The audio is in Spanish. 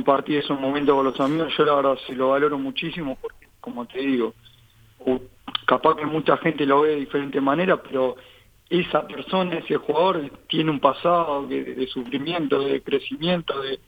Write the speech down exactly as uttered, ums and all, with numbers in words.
compartir esos momentos con los amigos, yo la verdad se lo valoro muchísimo porque, como te digo, u- capaz que mucha gente lo ve de diferente manera, pero esa persona, ese jugador, tiene un pasado de, de sufrimiento, de crecimiento, de